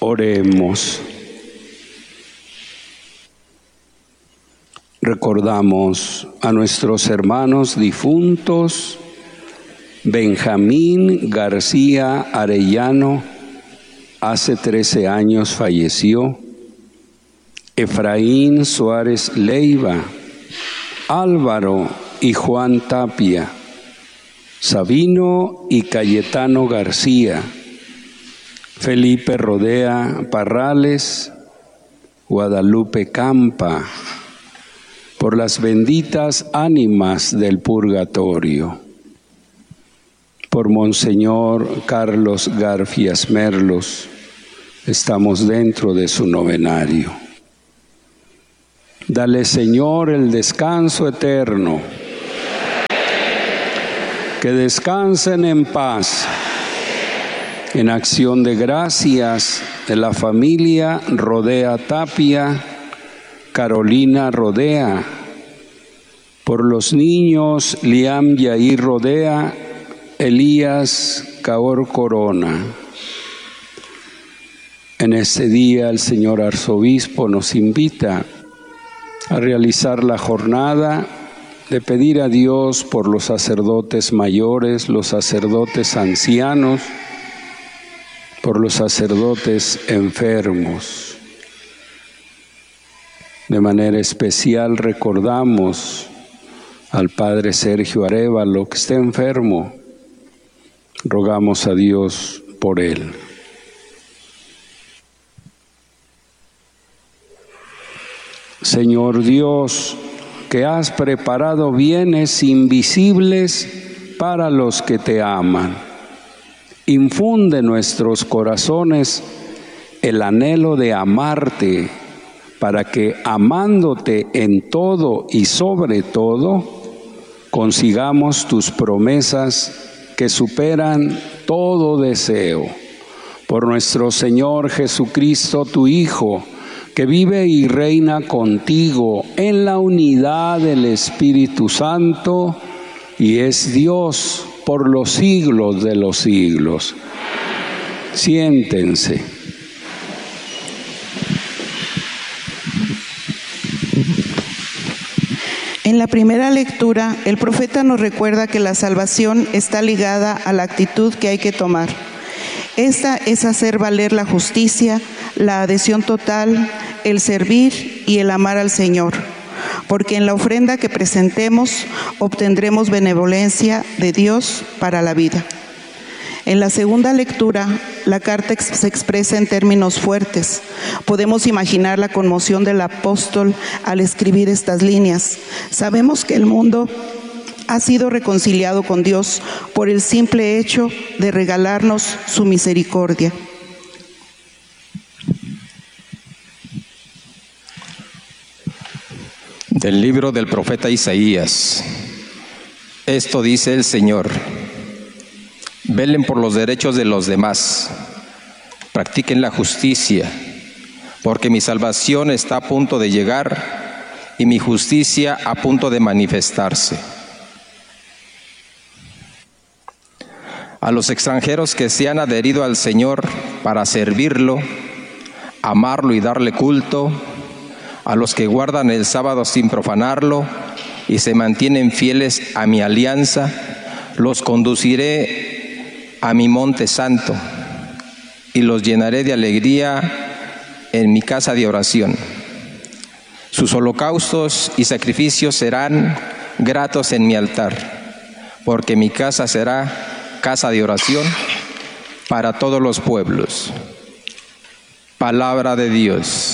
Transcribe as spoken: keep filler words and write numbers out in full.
Oremos. Recordamos a nuestros hermanos difuntos: Benjamín García Arellano, hace trece años falleció; Efraín Suárez Leiva, Álvaro y Juan Tapia, Sabino y Cayetano García, Felipe Rodea Parrales, Guadalupe Campa, por las benditas ánimas del purgatorio. Por Monseñor Carlos Garfias Merlos, estamos dentro de su novenario. Dale, Señor, el descanso eterno. Que descansen en paz. En acción de gracias de la familia Rodea Tapia, Carolina Rodea, por los niños Liam Yair Rodea, Elías Caor Corona. En este día el señor arzobispo nos invita a realizar la jornada de pedir a Dios por los sacerdotes mayores, los sacerdotes ancianos, por los sacerdotes enfermos. De manera especial recordamos al padre Sergio Arévalo, que está enfermo. Rogamos a Dios por él. Señor Dios, que has preparado bienes invisibles para los que te aman, infunde en nuestros corazones el anhelo de amarte, para que, amándote en todo y sobre todo, consigamos tus promesas que superan todo deseo. Por nuestro Señor Jesucristo, tu Hijo, que vive y reina contigo en la unidad del Espíritu Santo y es Dios por los siglos de los siglos. Siéntense. En la primera lectura, el profeta nos recuerda que la salvación está ligada a la actitud que hay que tomar. Esta es hacer valer la justicia, la adhesión total, el servir y el amar al Señor, porque en la ofrenda que presentemos obtendremos benevolencia de Dios para la vida. En la segunda lectura, la carta se expresa en términos fuertes. Podemos imaginar la conmoción del apóstol al escribir estas líneas. Sabemos que el mundo ha sido reconciliado con Dios por el simple hecho de regalarnos su misericordia. Del libro del profeta Isaías. Esto dice el Señor: velen por los derechos de los demás, practiquen la justicia, porque mi salvación está a punto de llegar y mi justicia a punto de manifestarse. A los extranjeros que se han adherido al Señor para servirlo, amarlo y darle culto, a los que guardan el sábado sin profanarlo y se mantienen fieles a mi alianza, los conduciré a mi monte santo y los llenaré de alegría en mi casa de oración. Sus holocaustos y sacrificios serán gratos en mi altar, porque mi casa será casa de oración para todos los pueblos. Palabra de Dios.